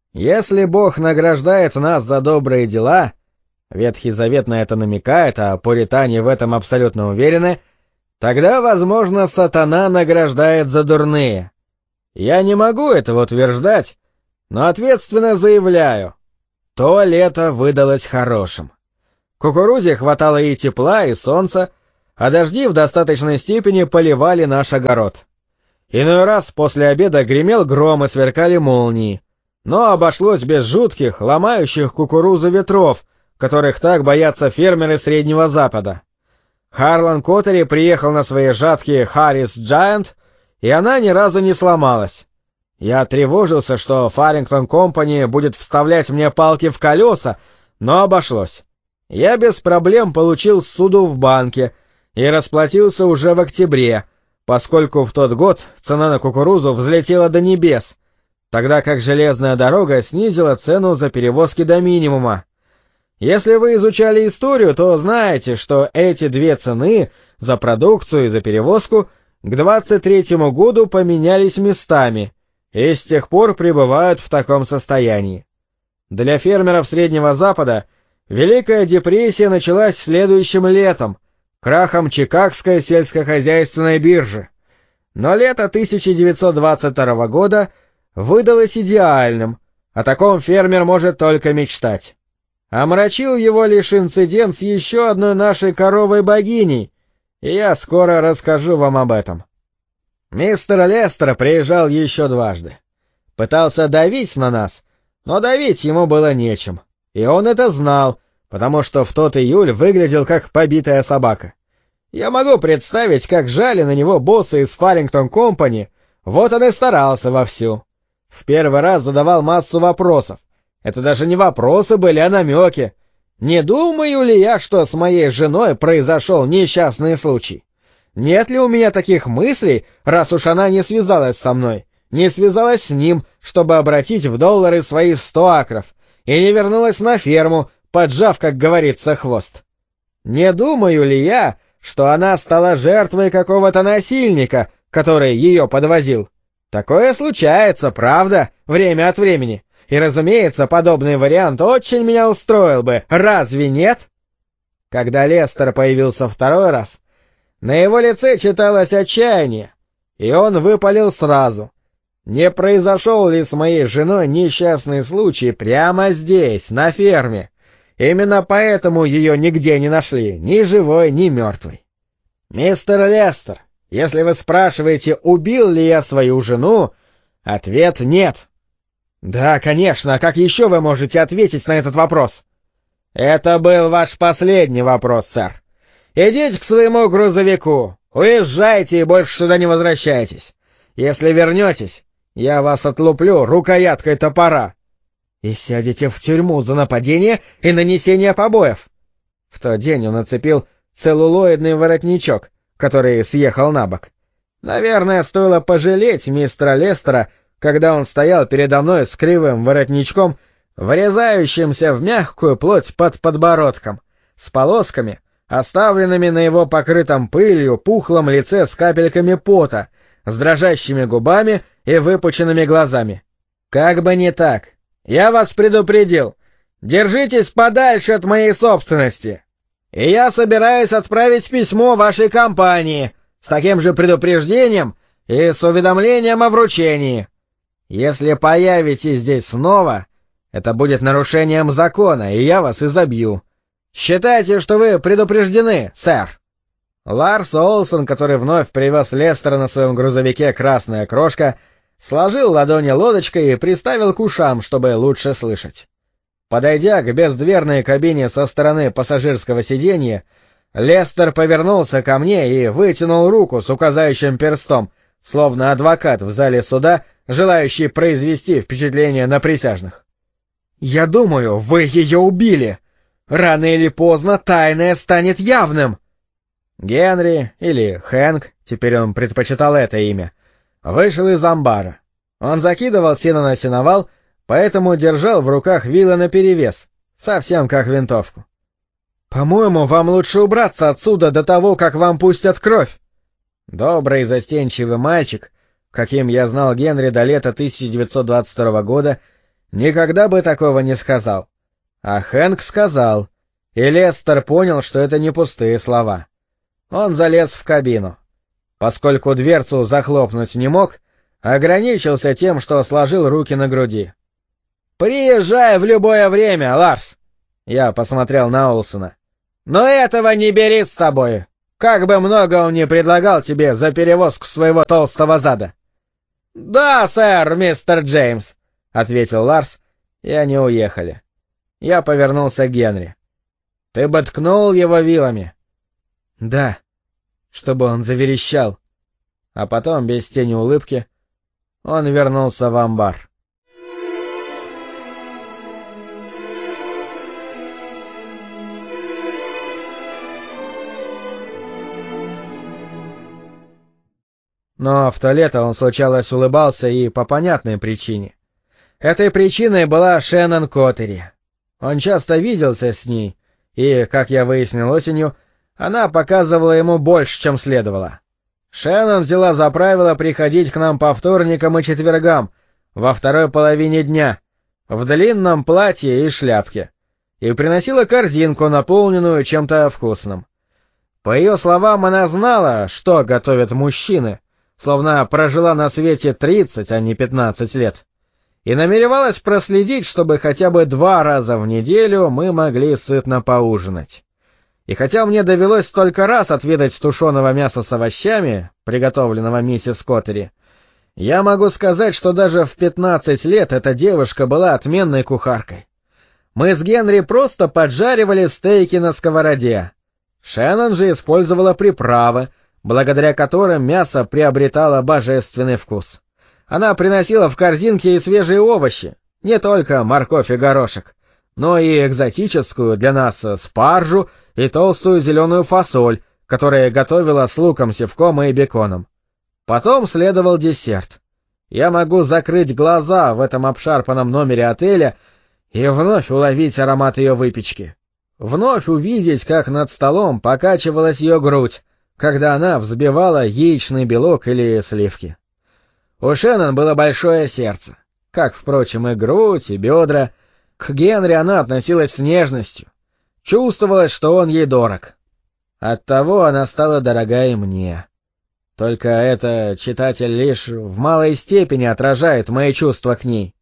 Если Бог награждает нас за добрые дела, Ветхий Завет на это намекает, а пуритане в этом абсолютно уверены, тогда, возможно, сатана награждает за дурные. Я не могу этого утверждать, но ответственно заявляю, то лето выдалось хорошим. Кукурузе хватало и тепла, и солнца, а дожди в достаточной степени поливали наш огород. Иной раз после обеда гремел гром и сверкали молнии, но обошлось без жутких, ломающих кукурузу ветров, которых так боятся фермеры Среднего Запада. Харлан Коттери приехал на своей жатке Harris Giant, и она ни разу не сломалась. Я тревожился, что Фарингтон Компани будет вставлять мне палки в колеса, но обошлось. Я без проблем получил ссуду в банке и расплатился уже в октябре, поскольку в тот год цена на кукурузу взлетела до небес, тогда как железная дорога снизила цену за перевозки до минимума. Если вы изучали историю, то знаете, что эти две цены за продукцию и за перевозку к 23-му году поменялись местами и с тех пор пребывают в таком состоянии. Для фермеров Среднего Запада Великая депрессия началась следующим летом, крахом Чикагской сельскохозяйственной биржи. Но лето 1922 года выдалось идеальным, о таком фермер может только мечтать. Омрачил его лишь инцидент с еще одной нашей коровой-богиней, и я скоро расскажу вам об этом. Мистер Лестер приезжал еще дважды. Пытался давить на нас, но давить ему было нечем, и он это знал, потому что в тот июль выглядел как побитая собака. Я могу представить, как жали на него боссы из Фарингтон Компани, вот он и старался вовсю. В первый раз задавал массу вопросов. Это даже не вопросы были, а намеки. Не думаю ли я, что с моей женой произошел несчастный случай? Нет ли у меня таких мыслей, раз уж она не связалась со мной, не связалась с ним, чтобы обратить в доллары свои 100 акров, и не вернулась на ферму, поджав, как говорится, хвост? Не думаю ли я, что она стала жертвой какого-то насильника, который ее подвозил? Такое случается, правда, время от времени. И, разумеется, подобный вариант очень меня устроил бы, разве нет? Когда Лестер появился второй раз, на его лице читалось отчаяние, и он выпалил сразу. Не произошел ли с моей женой несчастный случай прямо здесь, на ферме? Именно поэтому ее нигде не нашли, ни живой, ни мертвой. Мистер Лестер, если вы спрашиваете, убил ли я свою жену, ответ нет. Да, конечно, а как еще вы можете ответить на этот вопрос? Это был ваш последний вопрос, сэр. Идите к своему грузовику, уезжайте и больше сюда не возвращайтесь. Если вернетесь, я вас отлуплю рукояткой топора. И сядете в тюрьму за нападение и нанесение побоев. В тот день он нацепил целлулоидный воротничок, который съехал на бок. Наверное, стоило пожалеть мистера Лестера, когда он стоял передо мной с кривым воротничком, врезающимся в мягкую плоть под подбородком, с полосками, оставленными на его покрытом пылью пухлом лице с капельками пота, с дрожащими губами и выпученными глазами. Как бы не так. Я вас предупредил. Держитесь подальше от моей собственности. И я собираюсь отправить письмо вашей компании с таким же предупреждением и с уведомлением о вручении. Если появитесь здесь снова, это будет нарушением закона, и я вас изобью. Считайте, что вы предупреждены, сэр. Ларс Олсон, который вновь привез Лестера на своем грузовике «Красная крошка», сложил ладони лодочкой и приставил к ушам, чтобы лучше слышать. Подойдя к бездверной кабине со стороны пассажирского сиденья, Лестер повернулся ко мне и вытянул руку с указающим перстом, словно адвокат в зале суда, желающий произвести впечатление на присяжных. «Я думаю, вы ее убили. Рано или поздно тайное станет явным». Генри, или Хэнк, теперь он предпочитал это имя, вышел из амбара. Он закидывал сено на сеновал, поэтому держал в руках вилы наперевес, совсем как винтовку. «По-моему, вам лучше убраться отсюда до того, как вам пустят кровь». Добрый застенчивый мальчик, каким я знал Генри до лета 1922 года, никогда бы такого не сказал. А Хэнк сказал, и Лестер понял, что это не пустые слова. Он залез в кабину. Поскольку дверцу захлопнуть не мог, ограничился тем, что сложил руки на груди. «Приезжай в любое время, Ларс!» Я посмотрел на Олсона. «Но этого не бери с собой, как бы много он ни предлагал тебе за перевозку своего толстого зада». «Да, сэр, мистер Джеймс», — ответил Ларс, и они уехали. Я повернулся к Генри. «Ты бы ткнул его вилами?» «Да, чтобы он заверещал». А потом, без тени улыбки, он вернулся в амбар. Но в то лето он случалось улыбался и по понятной причине. Этой причиной была Шеннон Коттери. Он часто виделся с ней, и, как я выяснил осенью, она показывала ему больше, чем следовало. Шеннон взяла за правило приходить к нам по вторникам и четвергам, во второй половине дня, в длинном платье и шляпке, и приносила корзинку, наполненную чем-то вкусным. По ее словам, она знала, что готовят мужчины, словно прожила на свете 30, а не 15 лет, и намеревалась проследить, чтобы хотя бы 2 раза в неделю мы могли сытно поужинать. И хотя мне довелось столько раз отведать тушеного мяса с овощами, приготовленного миссис Коттери, я могу сказать, что даже в 15 лет эта девушка была отменной кухаркой. Мы с Генри просто поджаривали стейки на сковороде. Шеннон же использовала приправы, благодаря которым мясо приобретало божественный вкус. Она приносила в корзинке и свежие овощи, не только морковь и горошек, но и экзотическую для нас спаржу и толстую зеленую фасоль, которая готовила с луком-севком и беконом. Потом следовал десерт. Я могу закрыть глаза в этом обшарпанном номере отеля и вновь уловить аромат ее выпечки. Вновь увидеть, как над столом покачивалась ее грудь, когда она взбивала яичный белок или сливки. У Шеннон было большое сердце, как, впрочем, и грудь, и бедра. К Генри она относилась с нежностью. Чувствовалось, что он ей дорог. Оттого она стала дорога и мне. Только это, читатель, лишь в малой степени отражает мои чувства к ней.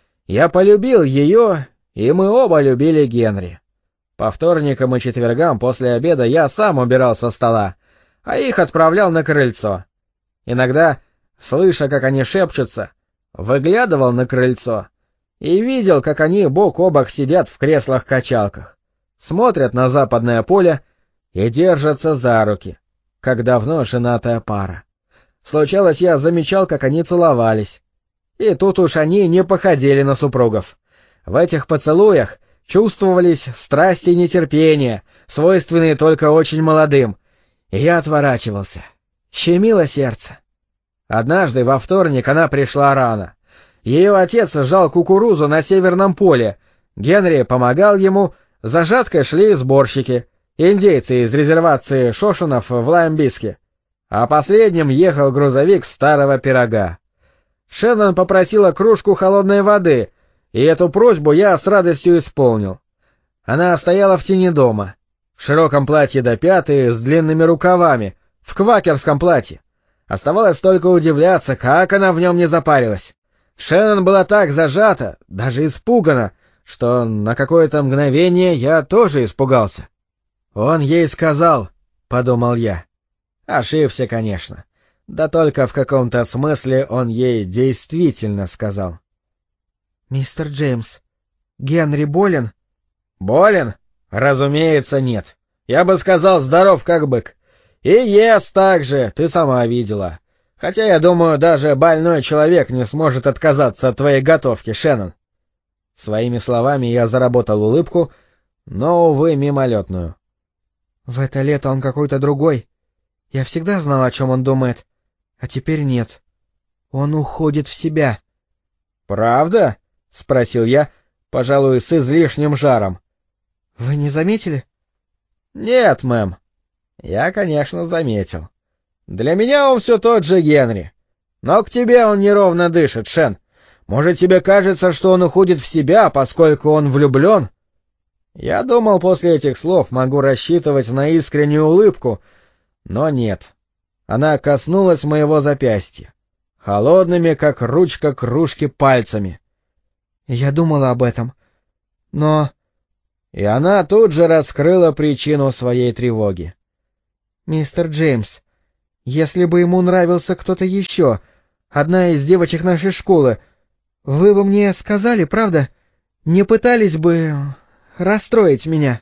Я полюбил ее, и мы оба любили Генри. По вторникам и четвергам после обеда я сам убирал со стола, а их отправлял на крыльцо. Иногда, слыша, как они шепчутся, выглядывал на крыльцо и видел, как они бок о бок сидят в креслах-качалках, смотрят на западное поле и держатся за руки, как давно женатая пара. Случалось, я замечал, как они целовались. И тут уж они не походили на супругов. В этих поцелуях чувствовались страсть и нетерпение, свойственные только очень молодым, и я отворачивался. Щемило сердце. Однажды во вторник она пришла рано. Ее отец жал кукурузу на северном поле. Генри помогал ему, за жаткой шли сборщики, индейцы из резервации Шошенов в Лаймбиске. А последним ехал грузовик старого пирога. Шеннон попросила кружку холодной воды, и эту просьбу я с радостью исполнил. Она стояла в тени дома, в широком платье до пят и с длинными рукавами, в квакерском платье. Оставалось только удивляться, как она в нем не запарилась. Шеннон была так зажата, даже испугана, что на какое-то мгновение я тоже испугался. «Он ей сказал», — подумал я. Ошибся, конечно. Да только в каком-то смысле он ей действительно сказал. «Мистер Джеймс, Генри болен?» «Болен? Разумеется, нет. Я бы сказал, здоров как бык. И ест так же, ты сама видела. Хотя, я думаю, даже больной человек не сможет отказаться от твоей готовки, Шеннон». Своими словами я заработал улыбку, но, увы, мимолетную. «В это лето он какой-то другой. Я всегда знал, о чем он думает, а теперь нет. Он уходит в себя». «Правда?» — спросил я, пожалуй, с излишним жаром. «Вы не заметили?» «Нет, мэм». Я, конечно, заметил. Для меня он все тот же Генри. Но к тебе он неровно дышит, Шен. Может, тебе кажется, что он уходит в себя, поскольку он влюблен? Я думал, после этих слов могу рассчитывать на искреннюю улыбку, но нет. Она коснулась моего запястья, холодными, как ручка кружки, пальцами. Я думала об этом, но... И она тут же раскрыла причину своей тревоги. «Мистер Джеймс, если бы ему нравился кто-то еще, одна из девочек нашей школы, вы бы мне сказали, правда? Не пытались бы расстроить меня?»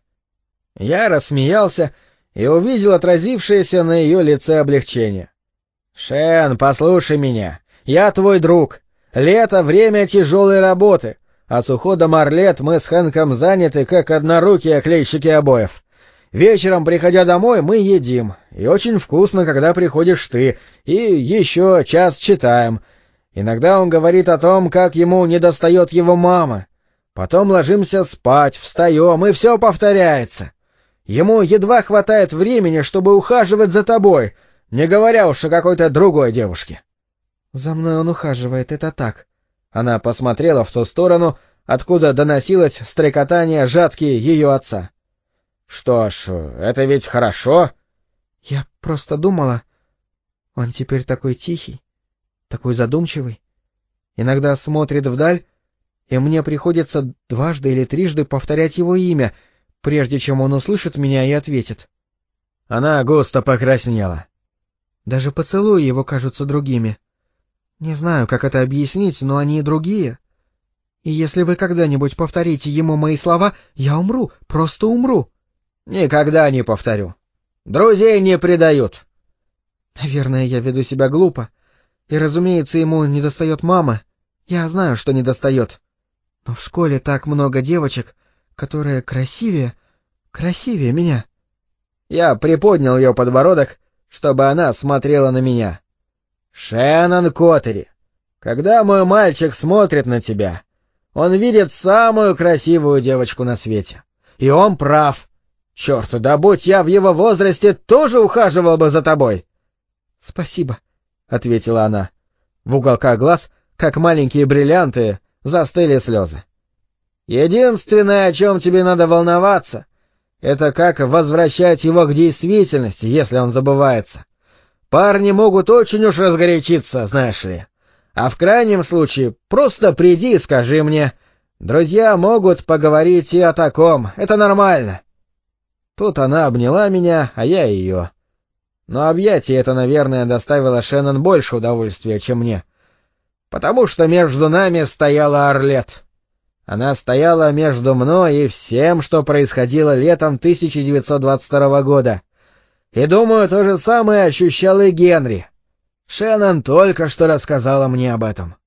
Я рассмеялся и увидел отразившееся на ее лице облегчение. «Шен, послушай меня. Я твой друг. Лето — время тяжелой работы, а с уходом Арлет мы с Хэнком заняты, как однорукие клейщики обоев. Вечером, приходя домой, мы едим, и очень вкусно, когда приходишь ты, и еще час читаем. Иногда он говорит о том, как ему недостает его мамы. Потом ложимся спать, встаем, и все повторяется. Ему едва хватает времени, чтобы ухаживать за тобой, не говоря уж о какой-то другой девушке». «За мной он ухаживает, это так». Она посмотрела в ту сторону, откуда доносилось стрекотание жатки ее отца. «Что ж, это ведь хорошо». «Я просто думала, он теперь такой тихий, такой задумчивый. Иногда смотрит вдаль, и мне приходится дважды или трижды повторять его имя, прежде чем он услышит меня и ответит». Она густо покраснела. «Даже поцелуи его кажутся другими. Не знаю, как это объяснить, но они другие. И если вы когда-нибудь повторите ему мои слова, я умру, просто умру». «Никогда не повторю. Друзей не предают». «Наверное, я веду себя глупо. И, разумеется, ему недостает мамы. Я знаю, что недостает. Но в школе так много девочек, которые красивее меня». Я приподнял ее подбородок, чтобы она смотрела на меня. «Шеннон Коттери, когда мой мальчик смотрит на тебя, он видит самую красивую девочку на свете. И он прав. Черт, да будь я в его возрасте, тоже ухаживал бы за тобой». «Спасибо», — ответила она. В уголках глаз, как маленькие бриллианты, застыли слезы. «Единственное, о чем тебе надо волноваться, это как возвращать его к действительности, если он забывается. Парни могут очень уж разгорячиться, знаешь ли. А в крайнем случае просто приди и скажи мне. Друзья могут поговорить и о таком, это нормально». Тут она обняла меня, а я ее. Но объятие это, наверное, доставило Шеннон больше удовольствия, чем мне. Потому что между нами стояла Арлет. Она стояла между мной и всем, что происходило летом 1922 года. И, думаю, то же самое ощущал и Генри. Шеннон только что рассказала мне об этом.